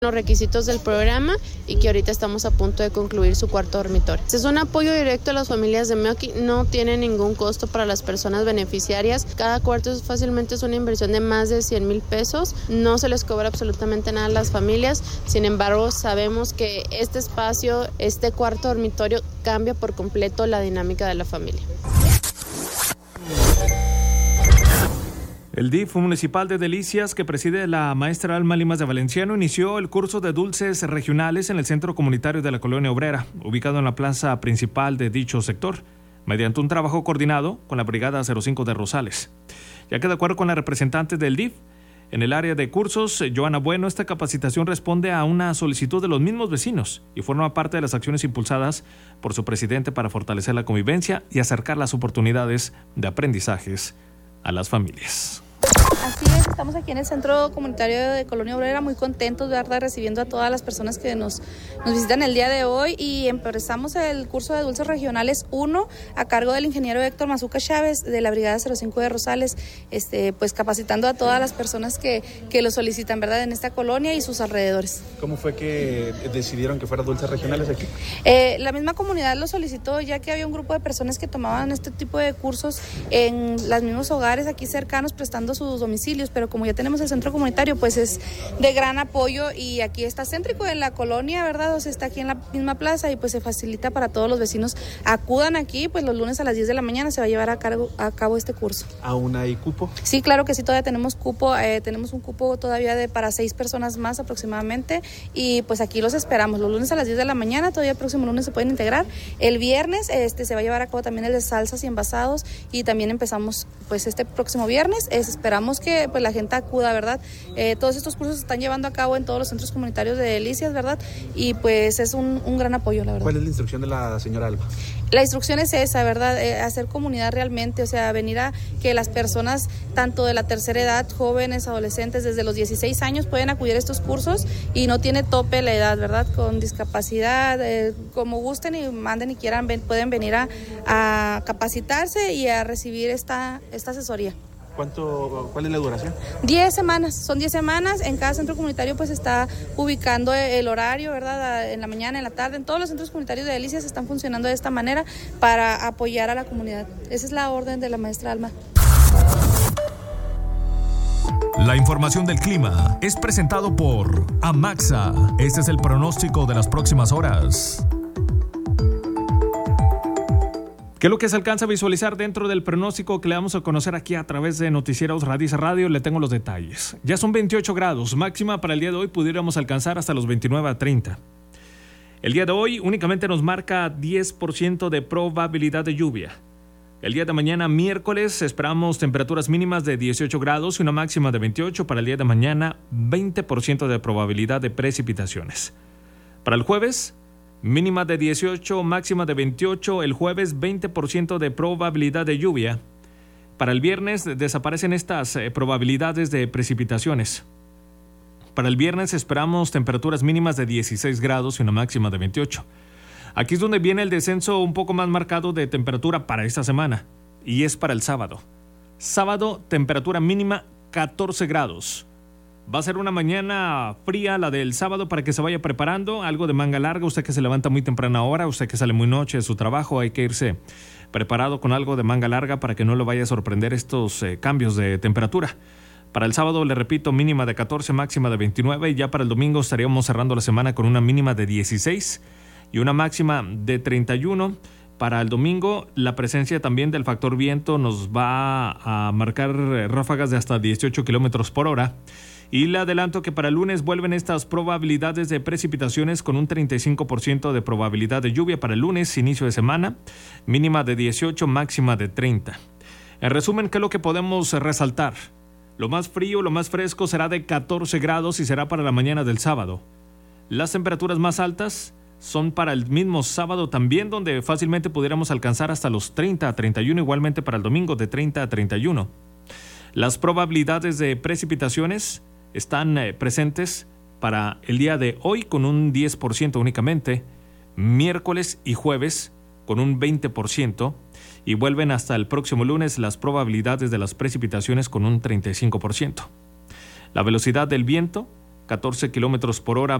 los requisitos del programa y que ahorita estamos a punto de concluir su cuarto dormitorio. Es un apoyo directo a las familias de Meoqui, no tiene ningún costo para las personas beneficiarias. Cada cuarto fácilmente es una inversión de más de 100,000 pesos, no se les cobra absolutamente nada a las familias. Sin embargo, sabemos que este espacio, este cuarto dormitorio cambia por completo la dinámica de la familia. El DIF municipal de Delicias, que preside la maestra Alma Limas de Valenciano, inició el curso de dulces regionales en el centro comunitario de la Colonia Obrera, ubicado en la plaza principal de dicho sector, mediante un trabajo coordinado con la Brigada 05 de Rosales. Ya que de acuerdo con la representante del DIF, en el área de cursos, Joana Bueno, esta capacitación responde a una solicitud de los mismos vecinos y forma parte de las acciones impulsadas por su presidente para fortalecer la convivencia y acercar las oportunidades de aprendizajes a las familias. Así es, estamos aquí en el Centro Comunitario de Colonia Obrera, muy contentos, ¿verdad?, recibiendo a todas las personas que nos visitan el día de hoy, y empezamos el curso de Dulces Regionales 1 a cargo del ingeniero Héctor Mazuca Chávez de la Brigada 05 de Rosales, pues capacitando a todas las personas que lo solicitan, ¿verdad?, en esta colonia y sus alrededores. ¿Cómo fue que decidieron que fueran dulces regionales aquí? La misma comunidad lo solicitó, ya que había un grupo de personas que tomaban este tipo de cursos en los mismos hogares aquí cercanos, prestando sus domicilios, pero como ya tenemos el centro comunitario, pues es de gran apoyo, y aquí está céntrico en la colonia, ¿verdad? O sea, está aquí en la misma plaza, y pues se facilita para todos los vecinos. Acudan aquí, pues los lunes a las 10 de la mañana se va a llevar a cabo este curso. ¿Aún hay cupo? Sí, claro que sí, todavía tenemos cupo, tenemos un cupo todavía para 6 personas más aproximadamente, y pues aquí los esperamos los lunes a las 10 de la mañana, todavía el próximo lunes se pueden integrar. El viernes se va a llevar a cabo también el de salsas y envasados, y también empezamos pues este próximo viernes. Esperamos que pues la gente acuda, ¿verdad? Todos estos cursos se están llevando a cabo en todos los centros comunitarios de Delicias, ¿verdad? Y pues es un gran apoyo, la verdad. ¿Cuál es la instrucción de la señora Alba? La instrucción es esa, ¿verdad? Hacer comunidad realmente, o sea, venir a que las personas, tanto de la tercera edad, jóvenes, adolescentes, desde los 16 años pueden acudir a estos cursos, y no tiene tope la edad, ¿verdad? Con discapacidad, como gusten y manden y quieran, pueden venir a capacitarse y a recibir esta asesoría. ¿Cuál es la duración? 10 semanas, son 10 semanas. En cada centro comunitario pues está ubicando el horario, ¿verdad? En la mañana, en la tarde. En todos los centros comunitarios de Delicias están funcionando de esta manera para apoyar a la comunidad. Esa es la orden de la maestra Alma. La información del clima es presentado por Amaxa. Este es el pronóstico de las próximas horas. ¿Qué es lo que se alcanza a visualizar dentro del pronóstico que le damos a conocer aquí a través de Noticieros Radice Radio? Le tengo los detalles. Ya son 28 grados, máxima para el día de hoy pudiéramos alcanzar hasta los 29 a 30. El día de hoy únicamente nos marca 10% de probabilidad de lluvia. El día de mañana, miércoles, esperamos temperaturas mínimas de 18 grados y una máxima de 28. Para el día de mañana, 20% de probabilidad de precipitaciones. Para el jueves, mínima de 18, máxima de 28. El jueves, 20% de probabilidad de lluvia. Para el viernes, desaparecen estas probabilidades de precipitaciones. Para el viernes, esperamos temperaturas mínimas de 16 grados y una máxima de 28. Aquí es donde viene el descenso un poco más marcado de temperatura para esta semana, y es para el sábado. Sábado, temperatura mínima 14 grados. Va a ser una mañana fría la del sábado para que se vaya preparando, algo de manga larga, usted que se levanta muy temprana hora, usted que sale muy noche de su trabajo, hay que irse preparado con algo de manga larga para que no le vaya a sorprender estos cambios de temperatura. Para el sábado, le repito, mínima de 14, máxima de 29, y ya para el domingo estaríamos cerrando la semana con una mínima de 16 y una máxima de 31. Para el domingo, la presencia también del factor viento nos va a marcar ráfagas de hasta 18 kilómetros por hora. Y le adelanto que para el lunes vuelven estas probabilidades de precipitaciones con un 35% de probabilidad de lluvia para el lunes, inicio de semana, mínima de 18, máxima de 30. En resumen, ¿qué es lo que podemos resaltar? Lo más frío, lo más fresco será de 14 grados y será para la mañana del sábado. Las temperaturas más altas son para el mismo sábado también, donde fácilmente pudiéramos alcanzar hasta los 30 a 31, igualmente para el domingo de 30 a 31. Las probabilidades de precipitaciones están presentes para el día de hoy con un 10% únicamente, miércoles y jueves con un 20%, y vuelven hasta el próximo lunes las probabilidades de las precipitaciones con un 35%. La velocidad del viento 14 kilómetros por hora